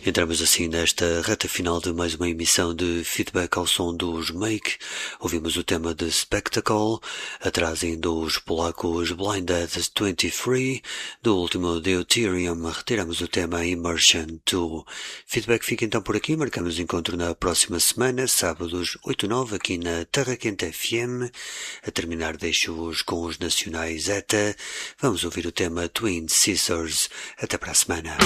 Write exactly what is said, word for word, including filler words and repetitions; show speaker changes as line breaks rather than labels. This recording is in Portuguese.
Entramos assim nesta reta final de mais uma emissão de Feedback ao som dos Make. Ouvimos o tema de Spectacle, atrás ainda os polacos Blinded vinte e três, do último Deuterium retiramos o tema Immersion dois. Feedback fica então por aqui, marcamos encontro na próxima semana, sábados oito e nove, aqui na Terra Quente F M. A terminar deixo-os com os nacionais ETA. Vamos ouvir o tema Twin Scissors. Até para a semana.